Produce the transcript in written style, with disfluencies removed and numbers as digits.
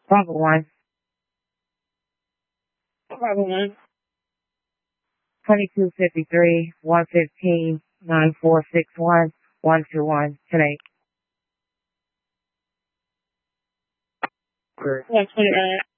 Bravo 1. Bravo 1. 2253, 115, 9461, 121, 10-8. 128.